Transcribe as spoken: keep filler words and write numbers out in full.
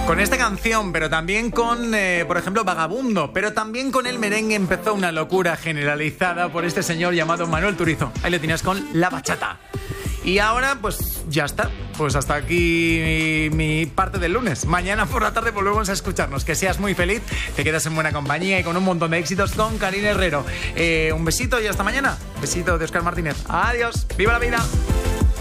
Con esta canción, pero también con, eh, por ejemplo, Vagabundo, pero también con el merengue empezó una locura generalizada por este señor llamado Manuel Turizo. Ahí le tienes con la bachata. Y ahora, pues ya está. Pues hasta aquí mi, mi parte del lunes. Mañana por la tarde volvemos a escucharnos. Que seas muy feliz, te quedas en buena compañía y con un montón de éxitos con Karina Herrero. Eh, un besito y hasta mañana. Besito de Óscar Martínez. Adiós. ¡Viva la vida!